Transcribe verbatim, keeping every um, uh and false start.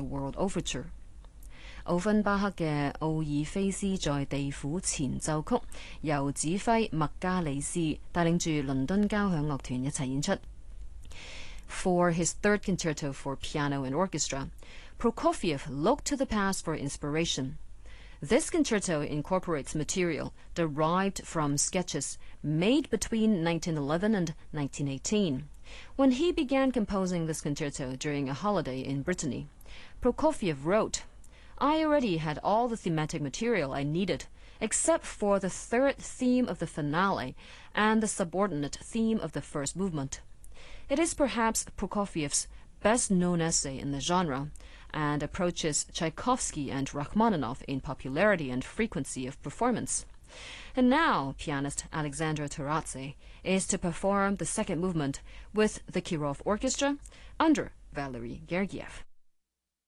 World Overture。奧芬巴克嘅奧爾菲斯在地府前奏曲，由指揮麥加里斯帶領住倫敦交響樂團一齊演出。For his third concerto for piano and orchestra, Prokofiev looked to the past for inspiration. This concerto incorporates material derived from sketches made between nineteen eleven and nineteen eighteen. When he began composing this concerto during a holiday in Brittany, Prokofiev wrote, "I already had all the thematic material I needed, except for the third theme of the finale and the subordinate theme of the first movement." It is perhaps Prokofiev's best-known essay in the genre, and approaches Tchaikovsky and Rachmaninoff in popularity and frequency of performance. And now, pianist Alexandra Taradze is to perform the second movement with the Kirov Orchestra under Valery Gergiev.